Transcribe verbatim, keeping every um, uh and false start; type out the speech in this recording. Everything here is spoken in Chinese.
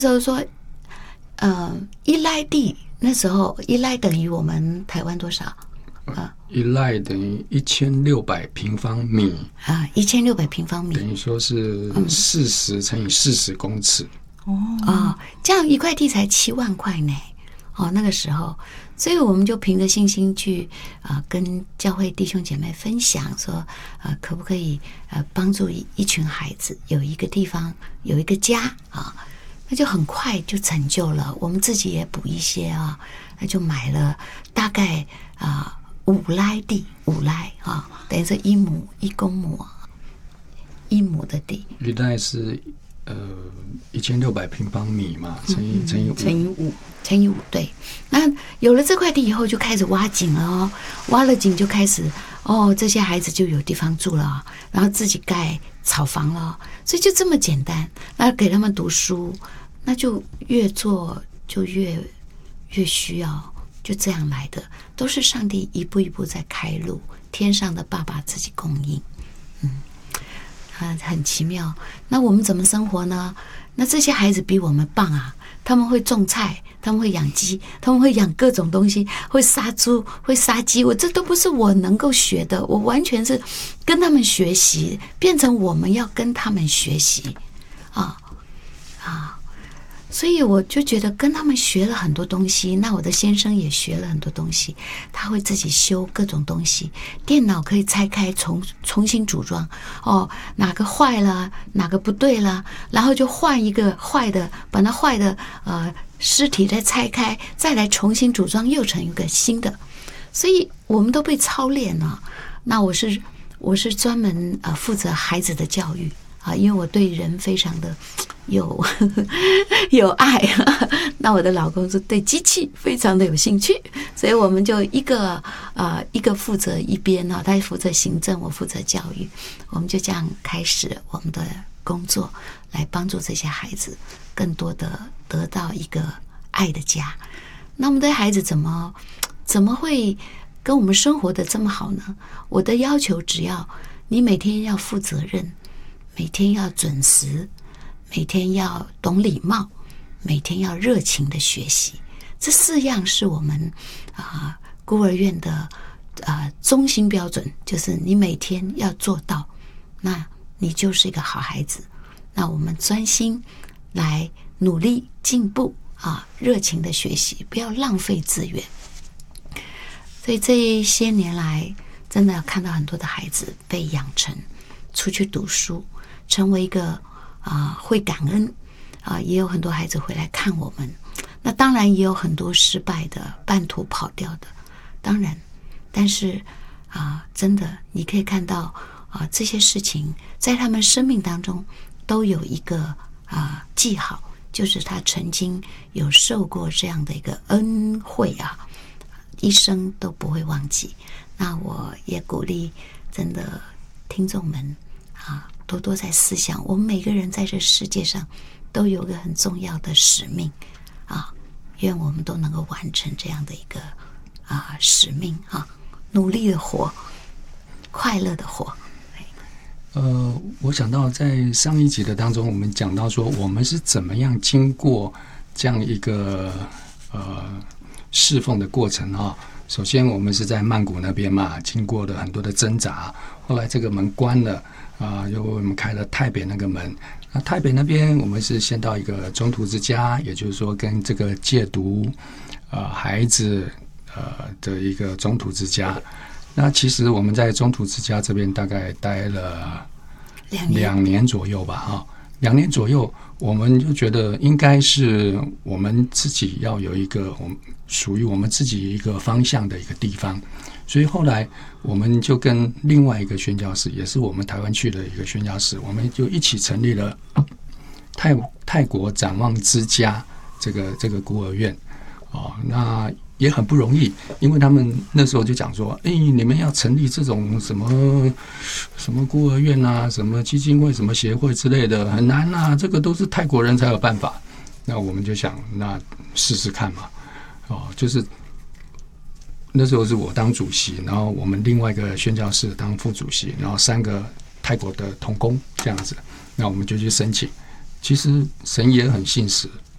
就是说，呃，一赖地那时候一赖等于我们台湾多少？ 啊，一赖等于一千六百平方米啊，一千六百平方米， 等于说是四十乘以四十公尺。 哦、哦，这样一块地才七万块呢。哦，那个时候，所以我们就凭着信心去啊、呃，跟教会弟兄姐妹分享说，呃，可不可以呃帮助一一群孩子有一个地方有一个家啊？那就很快就成就了。我们自己也补一些啊，那就买了大概啊、呃、五赖地，五赖啊，等于是一亩一公亩，一亩的地。 一赖是呃一千六百平方米嘛，乘以乘以五， 乘以五，乘以五，对。那有了这块地以后，就开始挖井了哦，挖了井就开始哦，这些孩子就有地方住了、哦，然后自己盖草房了、哦，所以就这么简单。那给他们读书，那就越做就越越需要，就这样来的，都是上帝一步一步在开路，天上的爸爸自己供应，嗯。啊，很奇妙。那我们怎么生活呢？那这些孩子比我们棒啊！他们会种菜，他们会养鸡，他们会养各种东西，会杀猪，会杀鸡。我这都不是我能够学的，我完全是跟他们学习，变成我们要跟他们学习啊啊！所以我就觉得跟他们学了很多东西，那我的先生也学了很多东西，他会自己修各种东西，电脑可以拆开重重新组装，哦，哪个坏了，哪个不对了，然后就换一个坏的，把那坏的呃尸体再拆开，再来重新组装，又成一个新的，所以我们都被操练了。那我是我是专门呃负责孩子的教育啊，因为我对人非常的有有爱，那我的老公是对机器非常的有兴趣，所以我们就一个呃一个负责一边啊，他负责行政，我负责教育，我们就这样开始我们的工作，来帮助这些孩子更多的得到一个爱的家。那我们的孩子怎么怎么会跟我们生活的这么好呢？我的要求只要你每天要负责任，每天要准时，每天要懂礼貌，每天要热情的学习，这四样是我们啊、呃、孤儿院的啊、呃、中心标准，就是你每天要做到，那你就是一个好孩子。那我们专心来努力进步啊，热情的学习，不要浪费资源。所以这一些年来，真的看到很多的孩子被养成出去读书，成为一个啊、呃、会感恩啊、呃，也有很多孩子回来看我们。那当然也有很多失败的、半途跑掉的，当然，但是啊、呃，真的你可以看到啊、呃，这些事情在他们生命当中都有一个啊、呃、记号，就是他曾经有受过这样的一个恩惠啊，一生都不会忘记。那我也鼓励真的听众们啊，多多在思想，我们每个人在这世界上都有个很重要的使命啊，愿我们都能够完成这样的一个啊使命啊，努力的活，快乐的活。 呃，我想到在上一集的当中，我们讲到说，我们是怎么样经过这样一个呃侍奉的过程哈。首先，我们是在曼谷那边嘛，经过了很多的挣扎，后来这个门关了啊、呃，又为我们开了台北那个门。那台北那边，我们是先到一个中途之家，也就是说，跟这个戒毒呃孩子呃的一个中途之家。那其实我们在中途之家这边大概待了两年左右吧，哈，两年左右，我们就觉得应该是我们自己要有一个我们属于我们自己一个方向的一个地方，所以后来我们就跟另外一个宣教士，也是我们台湾去的一个宣教士，我们就一起成立了泰泰国展望之家这个这个孤儿院，哦，那也很不容易，因为他们那时候就讲说，哎，你们要成立这种什么什么孤儿院啊，什么基金会、什么协会之类的，很难啊，这个都是泰国人才有办法。那我们就想，那试试看嘛，哦，就是那时候是我当主席，然后我们另外一个宣教士当副主席，然后三个泰国的同工这样子，那我们就去申请。其实神也很信实，